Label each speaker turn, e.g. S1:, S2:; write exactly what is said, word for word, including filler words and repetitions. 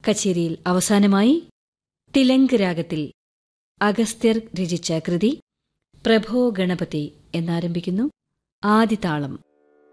S1: കച്ചേരിയിൽ അവസാനമായി തിലങ്ക് രാഗത്തിൽ അഗസ്ത്യർ രചിച്ച കൃതി പ്രഭോ ഗണപതി എന്നാരംഭിക്കുന്നു. ആദിതാളം.